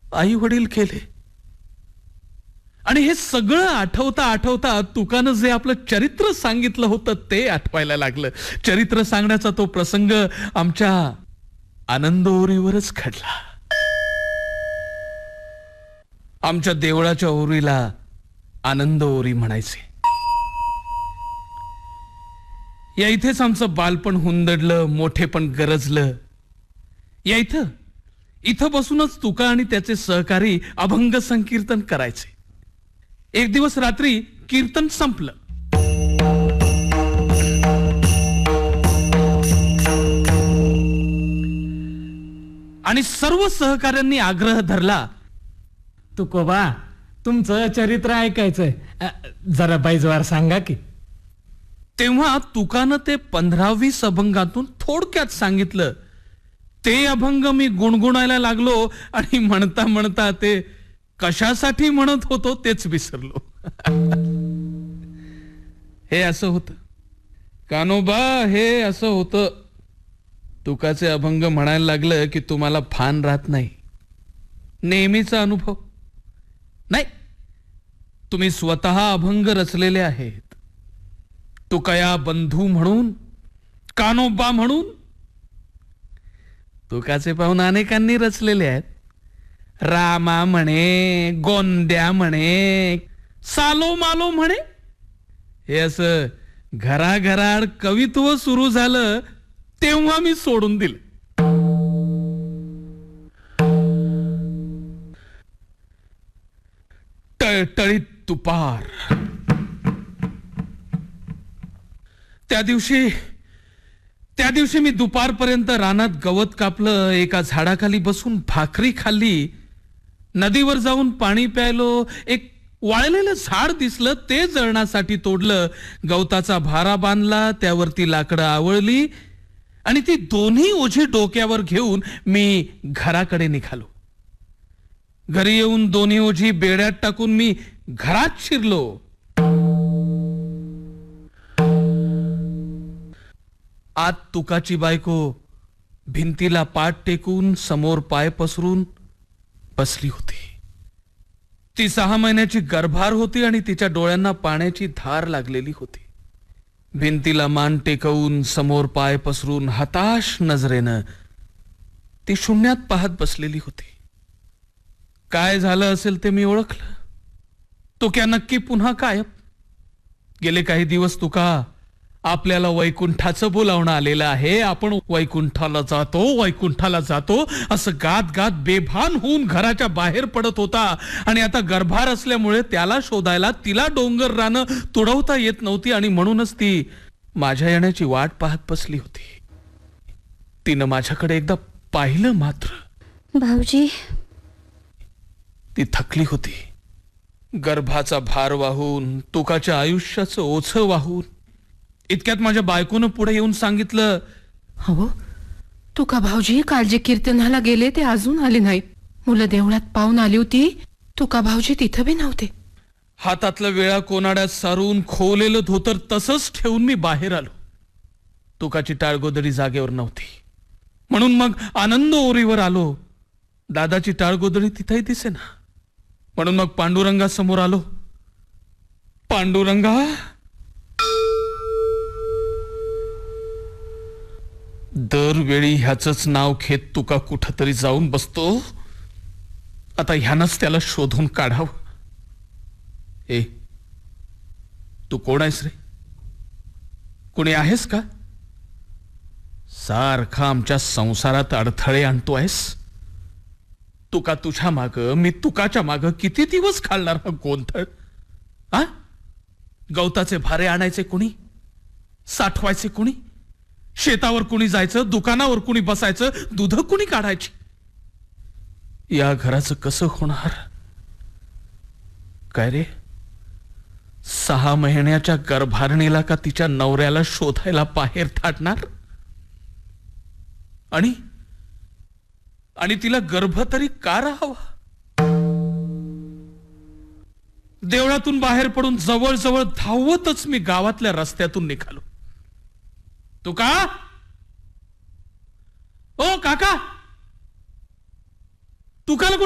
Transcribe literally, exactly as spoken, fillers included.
आई वडील केले. आणि हे सगळं आठवता आठवता तुकानं जे आपलं चरित्र सांगितलं होतं ते आठवायला लागलं. चरित्र सांगण्याचा तो प्रसंग आमच्या आनंदओरीवरच घडला. आमच्या देवळाच्या ओरीला आनंद ओरी म्हणायचे. या इथेच आमचं बालपण हुंदडलं, मोठेपण गरजलं. या इथं इथं बसूनच तुका आणि त्याचे सहकारी अभंग संकीर्तन करायचे. एक दिवस रात्री कीर्तन संपलं. आणि सर्व सहकाऱ्यांनी आग्रह धरला, तुकोबा तुमचं चरित्र ऐकायचंय, जरा बाईजवार सांगा की. तेव्हा तुकानं ते पंधरा वीस अभंगातून थोडक्यात सांगितलं. ते अभंग मी गुणगुणायला लागलो आणि म्हणता म्हणता ते कशासाठी म्हणत होतो तेच विसरलो. हे असं होतं कान्होबा, हे असं होतं. तुकाचे अभंग म्हणायला लागलं की तुम्हाला भान राहत नाही. नेहमीचा अनुभव नाही. तुम्ही स्वतः अभंग रचलेले आहेत. तुकया बंधू म्हणून, कान्होबा म्हणून. तुकाचे पाहून अनेकांनी रचलेले आहेत. रामा म्हणे, गोंद्या म्हणे, सालो मालो म्हणे. हे असं घराघराड कवित्व सुरू झालं तेव्हा मी सोडून दिलं. टळटळीत तुपार. त्या दिवशी त्या दिवशी मी दुपारपर्यंत रानात गवत कापलं, एका झाडाखाली बसून भाकरी खाल्ली, नदीवर जाऊन पाणी प्यायलो. एक वाळलेलं झाड दिसलं, ते जळणासाठी तोडलं, गवताचा भारा बांधला, त्यावरती लाकडं आवळली आणि ती दोन्ही ओझी डोक्यावर घेऊन मी घराकडे निघालो. घरी येऊन दोन्ही ओझी बेड्यात टाकून मी घरात शिरलो. आत तुकाची बायको भिंतीला पाठ टेकून समोर पाय पसरून बसली होती. ती सहा महिन्याची गर्भार होती आणि तिच्या डोळ्यांना पाण्याची धार लागलेली होती. भिंतीला मान टेकवून समोर पाय पसरून हताश नजरेनं ती शून्यात पाहत बसलेली होती. काय झालं असेल ते मी ओळखलं. तुक्या नक्की पुन्हा गायब. गेले काही दिवस तुका आपल्याला वैकुंठाचं बोलावणं आलेलं आहे. आपण वैकुंठाला जातो, वैकुंठाला जातो असं गात गात बेभान होऊन घराच्या बाहेर पडत होता. आणि आता गर्भार असल्यामुळे त्याला शोधायला तिला डोंगर रानं तुडवता येत नव्हती आणि म्हणूनच ती माझ्या येण्याची वाट पाहत बसली होती. तिनं माझ्याकडे एकदा पाहिलं मात्र. भाऊजी. ती थकली होती. गर्भाचा भार वाहून, तुकाच्या आयुष्याचं ओझं वाहून. इतक्यात माझ्या बायकोनं पुढे येऊन सांगितलं, हो तुका भाऊजी काल जे कीर्तनाला गेले ते अजून आले नाहीत. मुलं देवळात पाहून आली होती, तुका भाऊजी तिथं बी नव्हते. हातातलं वेळा कोनाड्यात सारून खोवलेलं धोतर तसंच ठेवून मी बाहेर आलो. तुकाची टाळगोदडी जागेवर नव्हती. म्हणून मग आनंद ओरीवर आलो. दादाची टाळगोदडी तिथंही दिसेना. म्हणून मग पांडुरंगासमोर आलो. पांडुरंगा, दरवेळी ह्याच नाव घेत तुका कुठंतरी जाऊन बसतो. आता ह्यानंच त्याला शोधून काढावं. ए, तू कोण आहेस रे? कोणी आहेस का? सारखा आमच्या संसारात अडथळे आणतो आहेस. तुका तुझ्या माग, मी तुकाच्या माग किती दिवस घालणार हा गोंधळ? हा, गवताचे भारे आणायचे कोणी, साठवायचे कोणी, शेतावर कुणी जायचं, दुकानावर कुणी बसायचं, दूध कुणी काढायची. या घराचं कसं होणार? काय रे, सहा महिन्याच्या गर्भारणीला का तिच्या नवऱ्याला शोधायला बाहेर थाटणार? आणि आणि तिला गर्भ तरी का राहावा? देवळातून बाहेर पडून जवळजवळ धावतच मी गावातल्या रस्त्यातून निघालो. तुका, ओ काका, तुकाला